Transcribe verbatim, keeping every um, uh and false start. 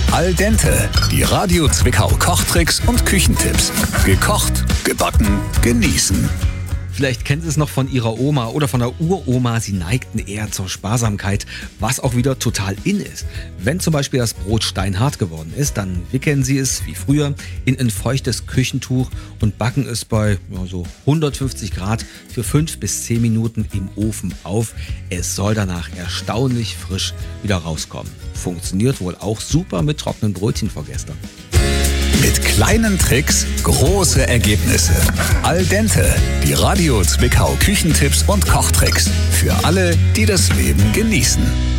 Al dente, die Radio Zwickau Kochtricks und Küchentipps. Gekocht, gebacken, genießen. Vielleicht kennen Sie es noch von Ihrer Oma oder von der Uroma. Sie neigten eher zur Sparsamkeit, was auch wieder total in ist. Wenn zum Beispiel das Brot steinhart geworden ist, dann wickeln Sie es wie früher in ein feuchtes Küchentuch und backen es bei ja, so hundertfünfzig Grad für fünf bis zehn Minuten im Ofen auf. Es soll danach erstaunlich frisch wieder rauskommen. Funktioniert wohl auch super mit trockenen Brötchen vor gestern. Mit kleinen Tricks große Ergebnisse. Al dente, die Radio Zwickau Küchentipps und Kochtricks. Für alle, die das Leben genießen.